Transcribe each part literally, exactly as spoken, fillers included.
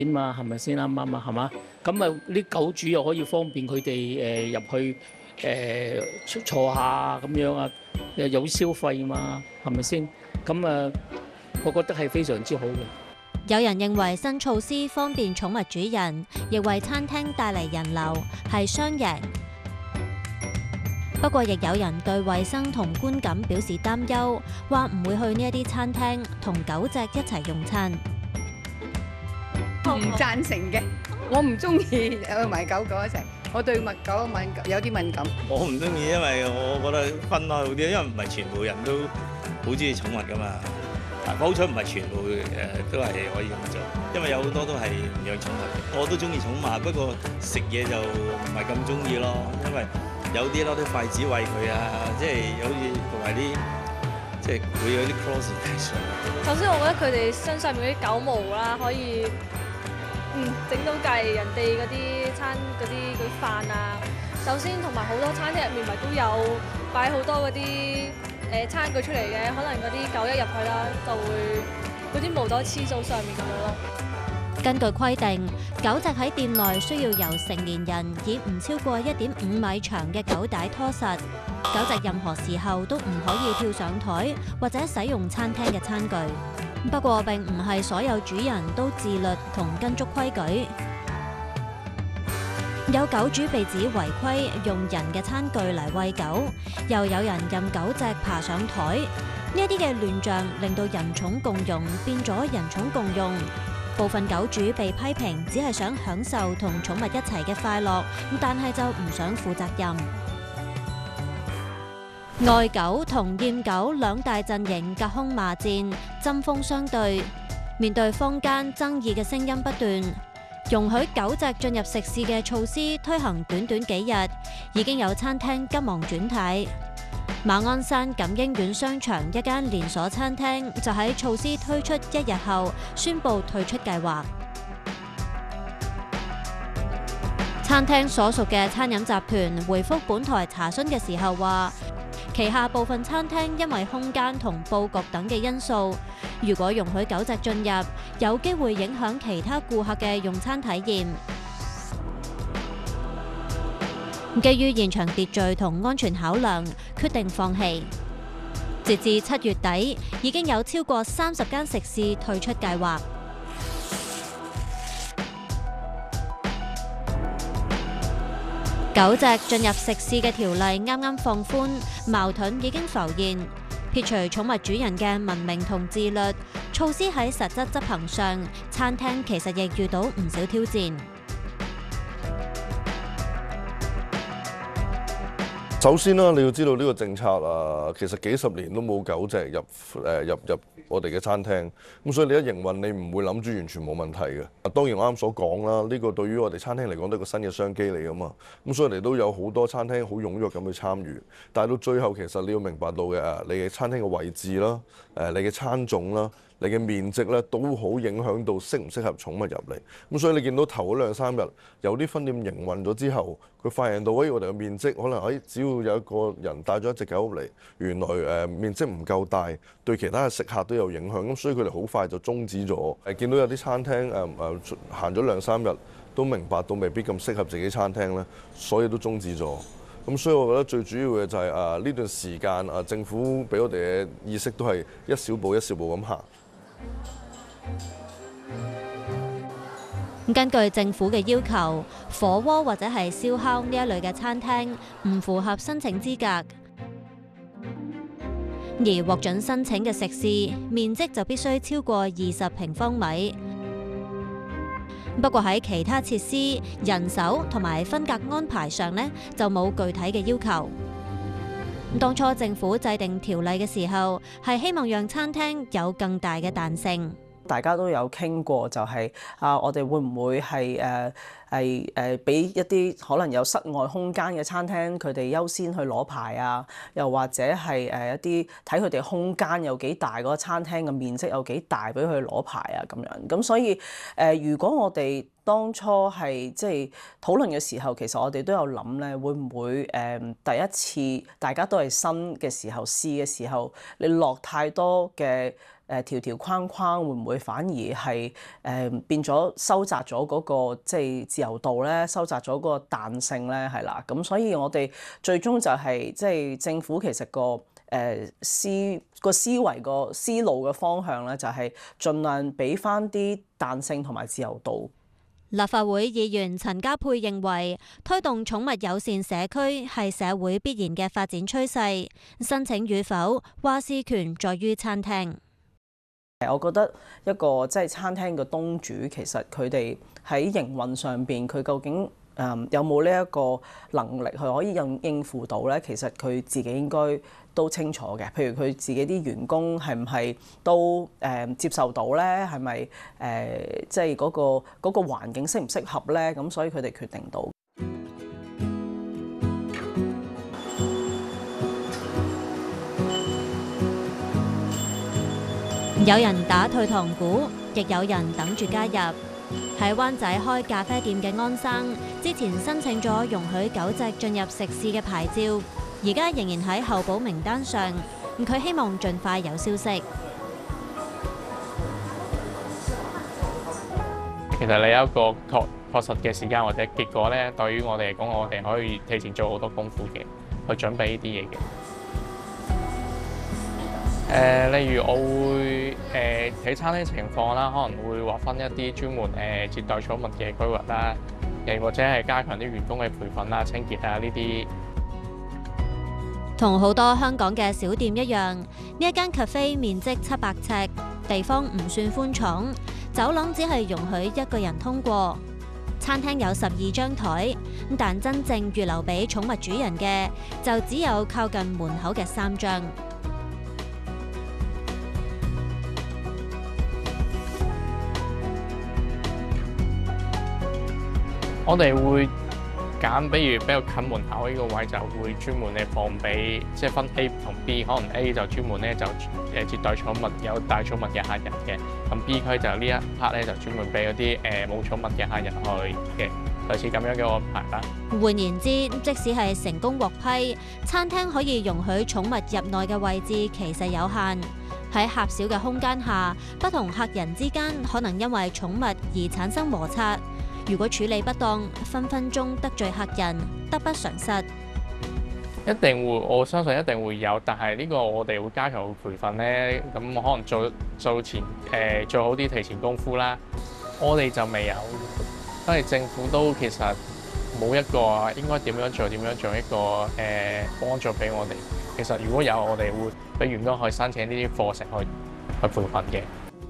嘛，係咪先啱啱啊？係嘛？咁啊，啲狗主又可以方便佢哋誒入去誒坐下咁樣啊，又有消費嘛，係咪先？咁啊，我覺得係非常之好嘅。 有人認為新措施方便寵物主人，亦為餐廳帶嚟人流，係雙贏。不過，亦有人對衛生同觀感表示擔憂，話唔會去呢一啲餐廳同狗隻一齊用餐。 唔贊成嘅，我唔中意去埋狗狗一齊，我對物狗敏感有啲敏感。 我唔中意，因為我覺得分開好啲，因為唔係全部人都好中意寵物噶嘛。但好彩唔係全部誒、呃、都係可以咁做，因為有好多都係唔養寵物嘅。我都中意寵物，不過食嘢就唔係咁中意咯，因為有啲攞啲筷子餵佢啊，即係好似同埋啲即係會有啲 cross 嘅上。 首先，我覺得佢哋身上面嗰啲狗毛啦，可以嗯整到計人哋嗰啲餐嗰啲嗰啲飯啊。首先，同埋好多餐廳入面咪都有擺好多嗰啲誒餐具出嚟嘅，可能嗰啲狗一入去啦，就會嗰啲毛都黐到上面咁樣咯。 根據規定，狗隻喺店內需要由成年人以唔超過一點五米長嘅狗帶拖實。狗隻任何時候都唔可以跳上台或者使用餐廳嘅餐具。不過並唔係所有主人都自律同跟足規矩。有狗主被指違規用人嘅餐具嚟餵狗，又有人任狗隻爬上台。呢一啲嘅亂象令到人寵共融變咗人寵共用。部分狗主被批評只係想享受同寵物一齊嘅快樂，但係就唔想負責任。愛狗同厭狗兩大陣營隔空罵戰，針鋒相對。面對坊間爭議嘅聲音不斷，容許狗隻進入食肆嘅措施推行短短幾日，已經有餐廳急忙轉軚。馬鞍山錦英苑商場一間連鎖餐廳就喺措施推出一日後宣布退出計劃。餐廳所屬嘅餐飲集團回覆本台查詢嘅時候話，旗下部分餐廳因為空間同佈局等嘅因素，如果容許狗隻進入，有機會影響其他顧客嘅用餐體驗。基於現場秩序同安全考量，決定放棄。截至七月底，已經有超過三十間食肆退出計劃。狗隻進入食肆嘅條例啱啱放寬，矛盾已經浮現。撇除寵物主人嘅文明同自律，措施喺實質執行上，餐廳其實亦遇到唔少挑戰。 首先啦，你要知道呢個政策啊，其實幾十年都冇狗隻入誒入入我哋嘅餐廳，咁所以你一營運，你唔會諗住完全冇問題嘅。當然我啱所講啦，呢個對於我哋餐廳嚟講都係個新嘅商機嚟噶嘛，咁所以嚟都有好多餐廳好踴躍咁去參與，但係到最後其實你要明白到嘅誒，你嘅餐廳嘅位置啦，誒你嘅餐種啦，你嘅面積咧都好影響到適唔適合寵物入嚟，咁所以你見到頭嗰兩三日有啲分店營運咗之後，佢發現到誒我哋嘅面積可能誒只要有一個人帶咗一隻狗入嚟，原來誒面積唔夠大，對其他嘅食客都有影響，咁所以佢哋好快就終止咗。誒見到有啲餐廳誒誒行咗兩三日都明白到未必咁適合自己餐廳咧，所以都終止咗。咁所以我覺得最主要嘅就係誒呢段時間誒政府俾我哋嘅意識都係一小步一小步咁行。 根據政府嘅要求，火鍋或者係燒烤呢一類嘅餐廳唔符合申請資格，而獲准申請嘅食肆面積就必須超過二十平方米。不過喺其他設施、人手同埋分隔安排上呢，就冇具體嘅要求。當初政府制定條例嘅時候，係希望讓餐廳有更大嘅彈性。 大家都有傾過，就係、是、啊，我哋會唔會係誒係誒俾一啲可能有室外空間嘅餐廳，佢哋優先去攞牌啊？又或者係誒一啲睇佢哋空間有幾大，嗰個餐廳嘅面積有幾大，俾佢攞牌啊咁樣。咁所以誒、呃，如果我哋當初係即係討論嘅時候，其實我哋都有諗咧，會唔會誒、呃、第一次大家都係新嘅時候試嘅時候，你落太多嘅誒、 誒條條框框，會唔會反而係誒、呃、變咗收窄咗嗰、那個即係自由度咧，收窄咗嗰個彈性咧，係啦。咁所以我哋最終就係、是、即係政府其實個誒、呃、思個思維個思路嘅方向咧，就係盡量俾翻啲彈性同埋自由度。 立法會議員陳家珮認為，推動寵物友善社區係社會必然嘅發展趨勢，申請與否話事權在於餐廳。 我覺得一個即係餐廳嘅東主，其實佢哋喺營運上邊，佢究竟誒有冇呢一個能力去可以應應付到咧？其實佢自己應該都清楚嘅。譬如佢自己啲員工係唔係都誒、呃、接受到咧？係咪誒即係嗰個嗰個環境適唔適合咧？咁所以佢哋決定到。 有人打退堂鼓，亦有人等住加入。喺灣仔開咖啡店嘅安生，之前申請咗容許狗隻進入食肆嘅牌照，而家仍然喺候補名單上。佢希望盡快有消息。 其實你有一個確確實嘅時間或者結果咧，對於我哋嚟講，我哋可以提前做好多功夫嘅，去準備呢啲嘢嘅。誒、呃，例如我會誒睇、呃、餐廳情況啦，可能會劃分一啲專門誒、呃、接待寵物嘅規劃啦，誒或者係加強啲員工嘅培訓啦、清潔啊呢啲。 同好多香港嘅小店一樣，呢一間 cafe 面積七百尺，地方唔算寬敞，走廊只係容許一個人通過。餐廳有十二張台，但真正預留俾寵物主人嘅就只有靠近門口嘅三張。 我哋會揀，比如比較近門口呢個位，就會專門嚟放俾，即係分 A 同 B， 可能 A 就專門咧就誒接待寵物有帶寵物嘅客人嘅，咁 B 區就呢一 part 咧就專門俾嗰啲誒冇寵物嘅客人去嘅，類似咁樣嘅安排啦。 換言之，即使係成功獲批，餐廳可以容許寵物入內嘅位置其實有限。喺狹小嘅空間下，不同客人之間可能因為寵物而產生摩擦。如果處理不當，分分鐘得罪客人，得不償失。 一定會，我相信一定會有，但係呢個我哋會加強培訓咧，咁可能做做前誒、呃、做好啲提前功夫啦。我哋就未有，因為政府都其實冇一個應該點樣做點樣做一個誒、呃、幫助俾我哋。其實如果有，我哋會俾員工去申請呢啲課程去去培訓嘅。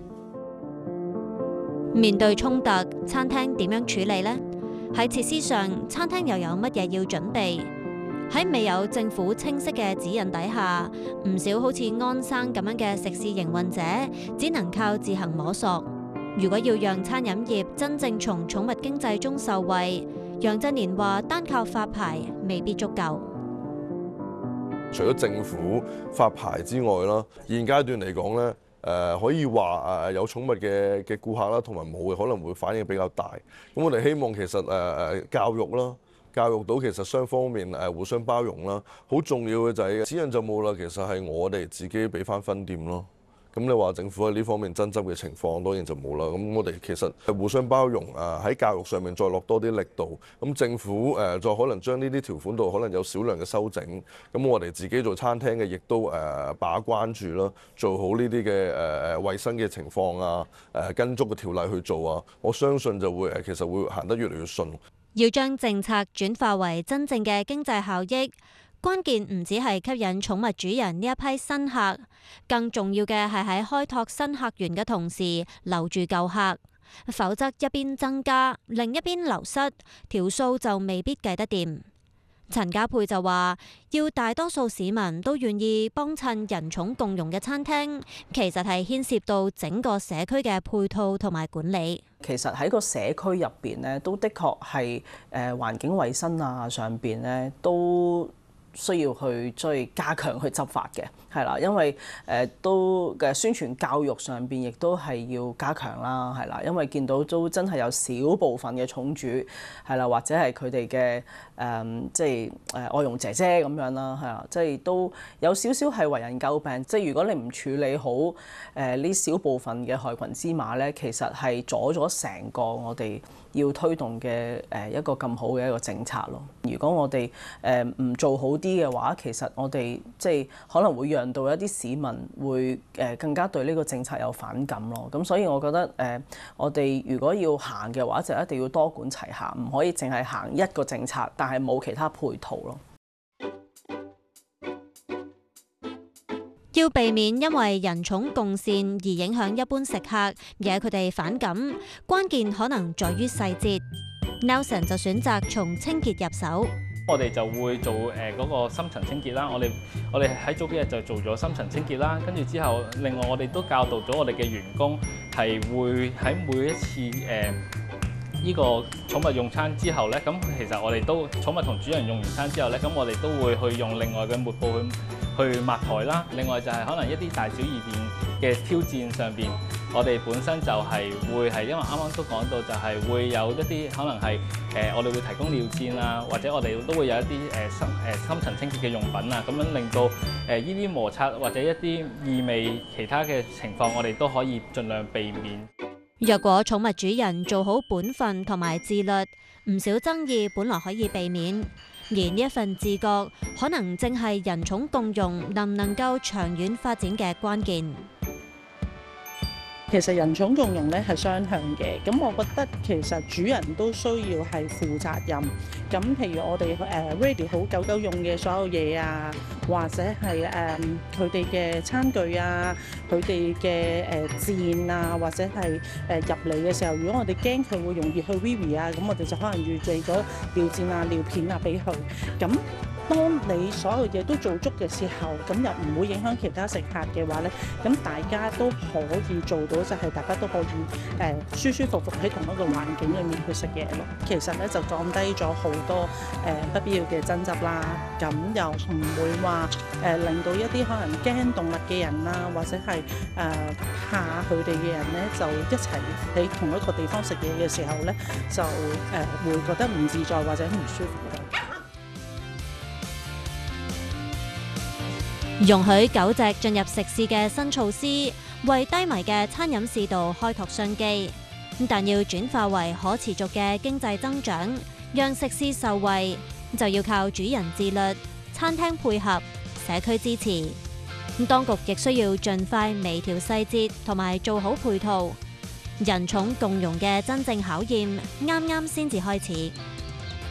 面對衝突，餐廳點樣處理呢？喺設施上，餐廳又有乜嘢要準備？喺未有政府清晰嘅指引底下，唔少好似安生咁樣嘅食肆營運者，只能靠自行摸索。如果要讓餐飲業真正從寵物經濟中受惠，楊振年話單靠發牌未必足夠。 除咗政府發牌之外啦，現階段嚟講咧。誒、呃、可以話誒有寵物嘅嘅顧客啦，同埋冇嘅可能會反應比較大。咁我哋希望其實誒誒、呃、教育啦，教育到其實雙方面誒互相包容啦。好重要嘅就係指引就冇啦，其實係我哋自己俾翻分店咯。咁你話政府喺呢方面爭執嘅情況，當然就冇啦。咁我哋其實互相包容啊，喺教育上面再落多啲力度。咁政府誒再可能將呢啲條款度可能有少量嘅修整。咁我哋自己做餐廳嘅，亦都誒把關住啦，做好呢啲嘅誒誒衞生嘅情況啊，誒跟足個條例去做啊。我相信就會誒其實會行得越嚟越順。 要將政策轉化為真正嘅經濟效益。關鍵唔只係吸引寵物主人呢一批新客，更重要嘅係喺開拓新客源嘅同時留住舊客，否則一邊增加，另一邊流失，條數就未必計得掂。陳家珮就話，要大多數市民都願意幫襯人寵共融嘅餐廳，其實係牽涉到整個社區嘅配套同埋管理。 其實喺個社區入邊咧，都的確係誒環境衞生啊上邊咧都需要去再加強去執法嘅，係啦，因為誒、呃、都嘅宣傳教育上邊亦都係要加強啦，係啦，因為見到都真係有少部分嘅寵主係啦，或者係佢哋嘅誒即係誒外傭姐姐咁樣啦，係啦，即係都有少少係為人詬病，即係如果你唔處理好誒呢少部分嘅害群之馬咧，其實係阻咗成個我哋要推動嘅誒一個咁好嘅一個政策咯。如果我哋誒唔做好啲嘅話，其實我哋即係可能會讓到一啲市民會誒更加對呢個政策有反感咯。咁所以我覺得誒我哋如果要行嘅話，就一定要多管齊下，唔可以淨係行一個政策，但係冇其他配套咯。 要避免因為人寵共善而影響一般食客，惹佢哋反感，關鍵可能在於細節。Nelson 就選擇從清潔入手。 我哋就會做誒嗰個深層清潔啦。我哋我哋喺早幾日就做咗深層清潔啦。跟住之後，另外我哋都教導咗我哋嘅員工係會喺每一次誒呢個寵物用餐之後咧，咁其實我哋都寵物同主人用完餐之後咧，咁我哋都會去用另外嘅抹布去去抹台啦。另外就係可能一啲大小二便嘅挑戰上邊，我哋本身就係會係因為啱啱都講到，就係會有一啲可能係誒、呃、我哋會提供尿墊啊，或者我哋都會有一啲誒深誒深層清潔嘅用品啊，咁樣令到誒呢啲摩擦或者一啲異味其他嘅情況，我哋都可以盡量避免。 若果寵物主人做好本分同埋自律，唔少爭議本來可以避免。而呢一份自覺，可能正係人寵共融能唔能夠長遠發展嘅關鍵。 其實人寵共融咧係雙向嘅，咁我覺得其實主人都需要係負責任。咁譬如我哋誒 ready 好狗狗用嘅所有嘢啊，或者係誒佢哋嘅餐具啊，佢哋嘅誒墊啊，或者係誒入嚟嘅時候，如果我哋驚佢會容易去 wee wee 啊，咁我哋就可能預備咗尿墊啊、尿片啊俾佢。咁當你所有嘢都做足嘅時候，咁又唔會影響其他食客嘅話咧，咁大家都可以做到，就係大家都可以誒、呃、舒舒服服喺同一個環境裏面去食嘢咯。其實咧就降低咗好多誒、呃、不必要嘅爭執啦，咁又唔會話誒、呃、令到一啲可能驚動物嘅人啦，或者係誒、呃、怕佢哋嘅人咧，就一齊喺同一個地方食嘢嘅時候咧，就誒、呃、會覺得唔自在或者唔舒服。 容許狗隻進入食肆嘅新措施，為低迷嘅餐飲市道開拓商機。但要轉化為可持續嘅經濟增長，讓食肆受惠，就要靠主人自律、餐廳配合、社區支持。當局亦需要盡快微調細節，同埋做好配套。人寵共融嘅真正考驗，啱啱先至開始。